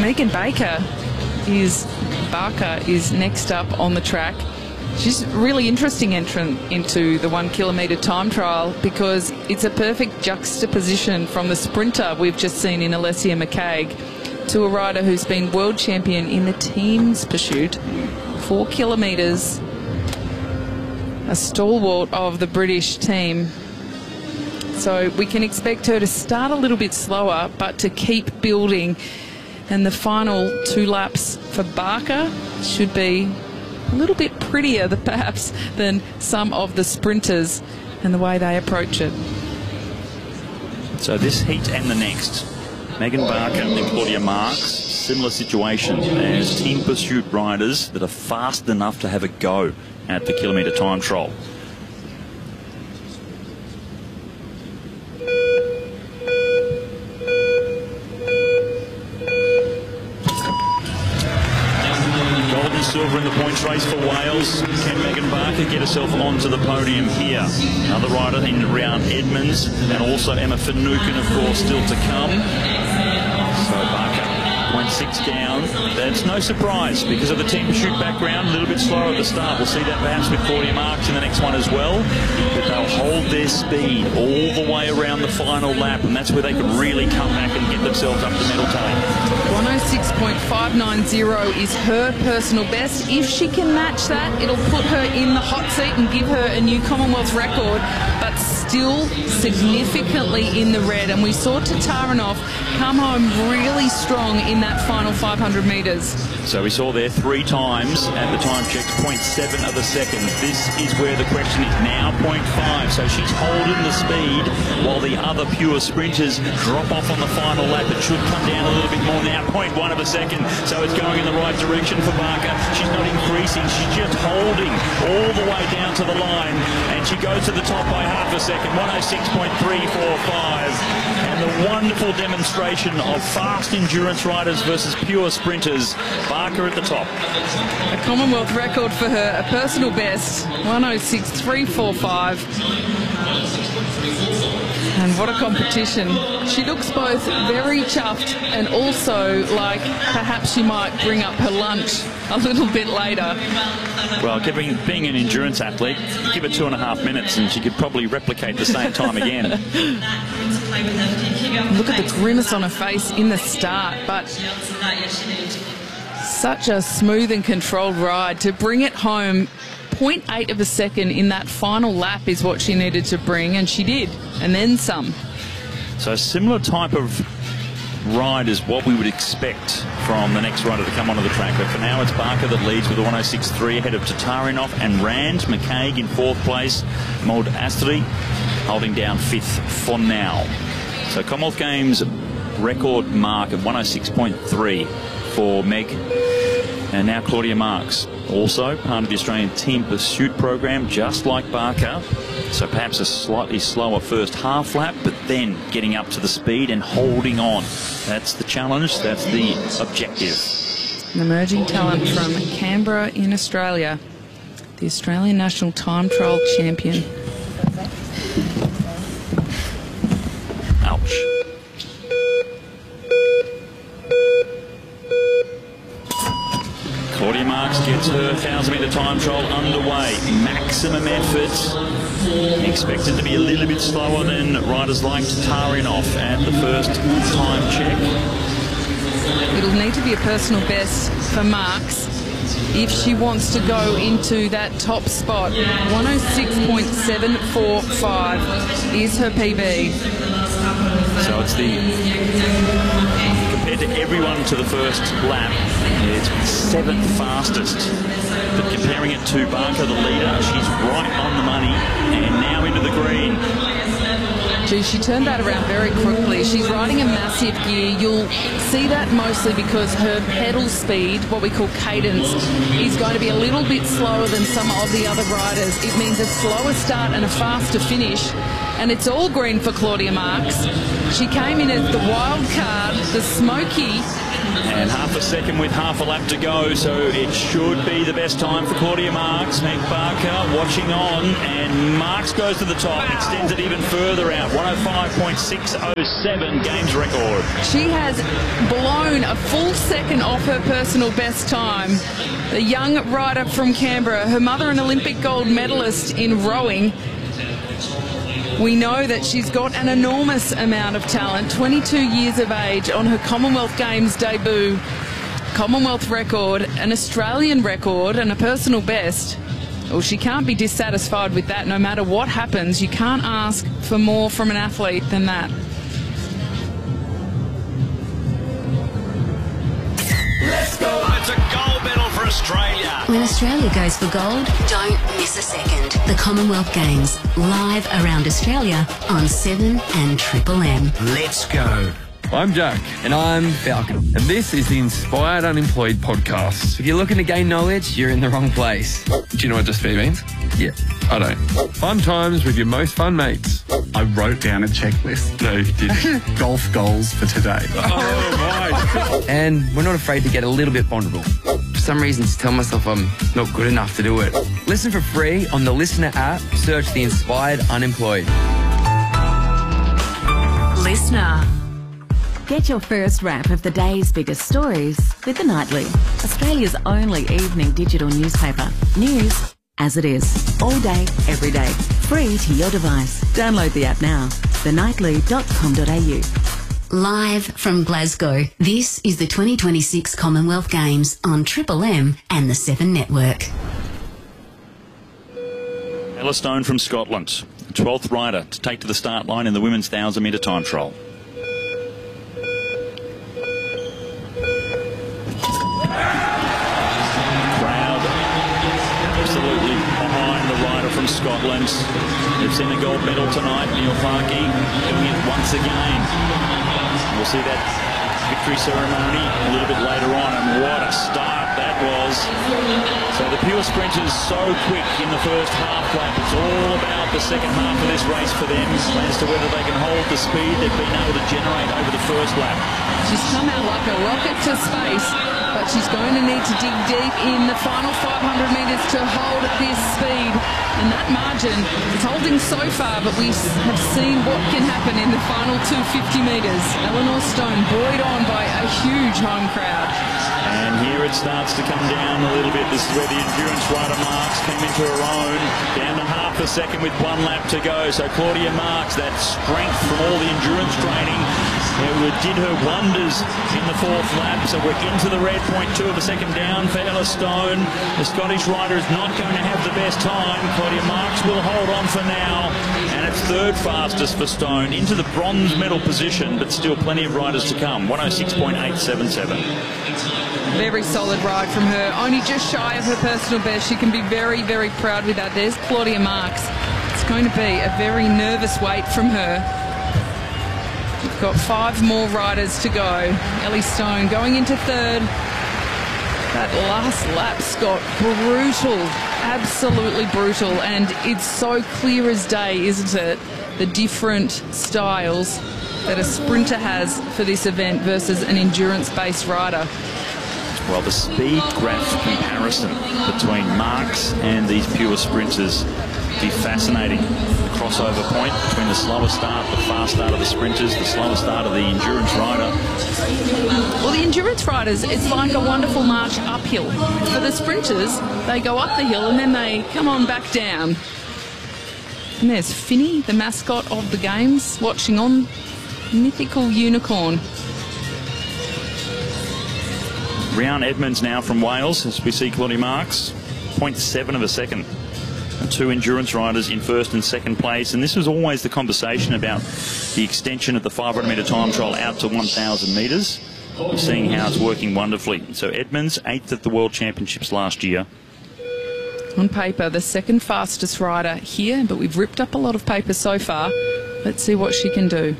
Megan Barker is next up on the track. She's a really interesting entrant into the 1 kilometre time trial because it's a perfect juxtaposition from the sprinter we've just seen in Alessia McCaig to a rider who's been world champion in the team's pursuit. 4 kilometres, a stalwart of the British team. So we can expect her to start a little bit slower, but to keep building. And the final 2 laps for Barker should be a little bit prettier, perhaps, than some of the sprinters and the way they approach it. So this heat and the next, Megan Barker and Claudia Marks, similar situation as team pursuit riders that are fast enough to have a go at the kilometre time trial. Silver in the points race for Wales. Can Megan Barker get herself onto the podium here? Another rider in round Edmonds, and also Emma Finucane, of course, still to come. So Barker, 0.6 down. That's no surprise because of the team pursuit background. A little bit slower at the start. We'll see that perhaps with Claudia Marks in the next one as well. But they'll hold their speed all the way around the final lap, and that's where they could really come back and get themselves up to medal tally. 106.590 is her personal best. If she can match that, it'll put her in the hot seat and give her a new Commonwealth record, but still significantly in the red. And we saw Tatarinov come home really strong in that final 500 metres. So we saw there 3 times at the time check, 0.7 of a second. This is where the question is now, 0.5. So she's holding the speed while the other pure sprinters drop off on the final lap. It should come down a little bit more now, 0.1 of a second. So it's going in the right direction for Barker. She's not increasing, she's just holding all the way down to the line, and she goes to the top by half a second, 106.345. And the wonderful demonstration of fast endurance riders versus pure sprinters. Barker at the top. A Commonwealth record for her, a personal best, 106.345. And what a competition. She looks both very chuffed and also like perhaps she might bring up her lunch a little bit later. Well, being an endurance athlete, give it 2.5 minutes and she could probably replicate the same time again. Look at the grimace on her face in the start, but such a smooth and controlled ride. To bring it home, 0.8 of a second in that final lap is what she needed to bring, and she did, and then some. So a similar type of ride is what we would expect from the next rider to come onto the track. But for now, it's Barker that leads with a 106.3 ahead of Tatarinov and Rand. McCaig in 4th place. Maud Astri holding down 5th for now. So Commonwealth Games record mark of 106.3 for Meg. And now Claudia Marks, also part of the Australian Team Pursuit program, just like Barker. So perhaps a slightly slower first half lap, but then getting up to the speed and holding on. That's the challenge, that's the objective. An emerging talent from Canberra in Australia, the Australian National Time Trial Champion. Ouch. Claudia Marks gets her 1,000-metre time trial underway. Maximum effort. Expected to be a little bit slower than riders like Tatarinov at the first time check. It'll need to be a personal best for Marks if she wants to go into that top spot. 106.745 is her PB. So it's compared to everyone to the first lap, it's 7th fastest. But comparing it to Barker, the leader, she's right on the money and now into the green. Gee, she turned that around very quickly. She's riding a massive gear. You'll see that mostly because her pedal speed, what we call cadence, is going to be a little bit slower than some of the other riders. It means a slower start and a faster finish. And it's all green for Claudia Marks. She came in as the wild card, the smoky, And half a second with half a lap to go, so it should be the best time for Claudia Marks. Meg Barker watching on, and Marks goes to the top, extends it even further out. 105.607 games record. She has blown a full second off her personal best time. The young rider from Canberra, her mother an Olympic gold medalist in rowing. We know that she's got an enormous amount of talent, 22 years of age on her Commonwealth Games debut, Commonwealth record, an Australian record and a personal best. Well, she can't be dissatisfied with that no matter what happens. You can't ask for more from an athlete than that. Let's go! It's a gold medal for Australia. When Australia goes for gold, don't miss a second. The Commonwealth Games, live around Australia on 7 and Triple M. Let's go. I'm Jack. And I'm Falcon. And this is the Inspired Unemployed podcast. If you're looking to gain knowledge, you're in the wrong place. Do you know what Just Be means? Yeah. I don't. Fun times with your most fun mates. I wrote down a checklist. No, you didn't. Golf goals for today. Oh, my. And we're not afraid to get a little bit vulnerable. For some reason, to tell myself I'm not good enough to do it. Listen for free on the Listener app. Search the Inspired Unemployed. Listener. Get your first wrap of the day's biggest stories with The Nightly, Australia's only evening digital newspaper. News as it is, all day, every day, free to your device. Download the app now, thenightly.com.au. Live from Glasgow, this is the 2026 Commonwealth Games on Triple M and the 7 Network. Ella Stone from Scotland, 12th rider to take to the start line in the women's 1,000-metre time trial. Absolutely behind the rider from Scotland. They've seen the gold medal tonight, Neil Farkey doing it once again. We'll see that victory ceremony a little bit later on, and what a start that was. So the pure sprinters so quick in the first half lap. It's all about the second half of this race for them as to whether they can hold the speed they've been able to generate over the first lap. She's come out like a rocket to space, but she's going to need to dig deep in the final 500 metres to hold this speed. And that margin is holding so far, but we have seen what can happen in the final 250 metres. Eleanor Stone buoyed on by a huge home crowd. And here it starts to come down a little bit. This is where the endurance rider Marks came into her own. Down to half a second with 1 lap to go. So Claudia Marks, that strength from all the endurance training, it did her wonders in the 4th lap. So we're into the red, 0.2 of a second down for Ella Stone. The Scottish rider is not going to have the best time. Claudia Marks will hold on for now. And it's 3rd fastest for Stone, into the bronze medal position, but still plenty of riders to come. 106.877. Very solid ride from her. Only just shy of her personal best. She can be very, very proud with that. There's Claudia Marks. It's going to be a very nervous wait from her. We've got 5 more riders to go. Ellie Stone going into 3rd. That last lap, Scott, brutal. Absolutely brutal. And it's so clear as day, isn't it? The different styles that a sprinter has for this event versus an endurance-based rider. Well, the speed graph comparison between Marks and these pure sprinters be fascinating. The crossover point between the slower start, the fast start of the sprinters, the slower start of the endurance rider. Well, the endurance riders, it's like a wonderful march uphill. For the sprinters, they go up the hill and then they come on back down. And there's Finny, the mascot of the games, watching on. Mythical unicorn. Rhian Edmonds now from Wales, as we see Claudia Marks, 0.7 of a second. And 2 endurance riders in 1st and 2nd place. And this was always the conversation about the extension of the 500-metre time trial out to 1,000 metres. We're seeing how it's working wonderfully. So Edmonds, 8th at the World Championships last year. On paper, the 2nd fastest rider here, but we've ripped up a lot of paper so far. Let's see what she can do.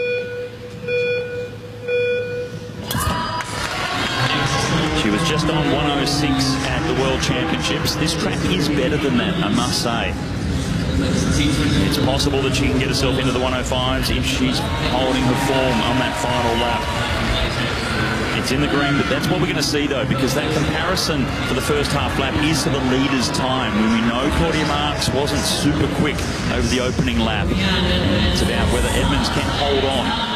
She was just on 106 at the World Championships. This track is better than that, I must say. It's possible that she can get herself into the 105s if she's holding her form on that final lap. It's in the green, but that's what we're going to see, though, because that comparison for the first half lap is to the leader's time, when we know Claudia Marks wasn't super quick over the opening lap. It's about whether Edmonds can hold on.